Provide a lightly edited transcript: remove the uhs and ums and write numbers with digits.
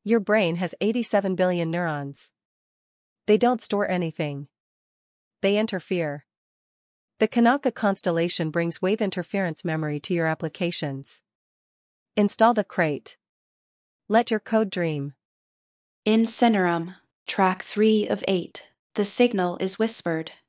Your brain has 87 billion neurons. They don't store anything. They interfere. The Kanaka constellation brings wave interference memory to your applications. Install the crate. Let your code dream. In Cinerum, track 3 of 8, the signal is whispered.